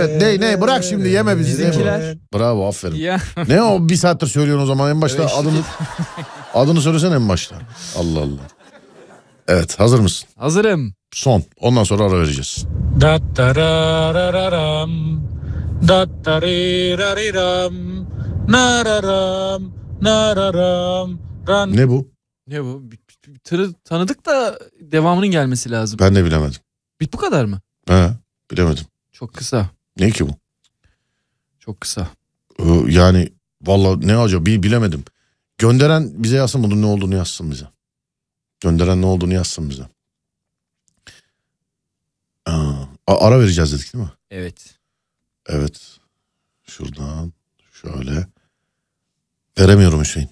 Evet ne bırak şimdi yeme bizi. Bizimkiler. Bravo aferin. Ya. Ne o bir saattir söylüyorsun o zaman en başta adını söylesene en başta. Allah Allah. Evet hazır mısın? Hazırım. Son. Ondan sonra ara vereceğiz. Dattararam, dattariraram, nararam, nararam, ran. Ne bu? Ne bu? Bir tırı tanıdık da devamının gelmesi lazım. Ben de bilemedim. Bu kadar mı? He, bilemedim. Çok kısa. Ne ki bu? Çok kısa. Yani vallahi ne acaba bilemedim. Gönderen bize yazsın, bunun ne olduğunu yazsın bize. Gönderen ne olduğunu yazsın bize. Ara vereceğiz dedik değil mi? Evet. Evet. Şuradan şöyle. Veremiyorum Hüseyin.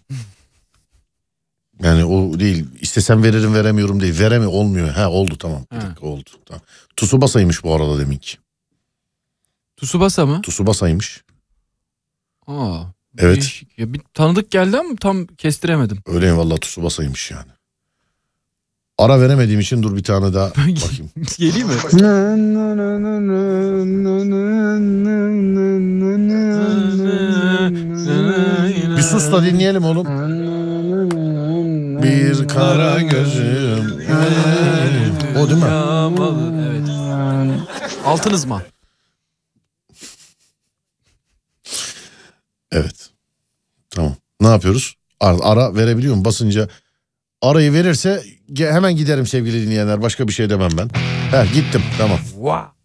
Yani o değil. İstesem veririm veremiyorum değil. Olmuyor. Ha oldu tamam. Bir dakika oldu. Tamam. Tsubasa'ymış bu arada deminki. Tsubasa mı? Tsubasa'ymış. Aa. Evet. Değişik. Ya bir tanıdık geldi ama tam kestiremedim. Öyle vallahi Tsubasa'ymış yani. Ara veremediğim için dur bir tane daha bakayım. Geleyim mi? Bir sus da dinleyelim oğlum. Bir kara gözüm. O değil mi? Evet. Altınız mı? Evet. Tamam. Ne yapıyoruz? Ara verebiliyor mu? Basınca arayı verirse hemen giderim sevgili dinleyenler. Başka bir şey demem ben. Gittim tamam. Wow.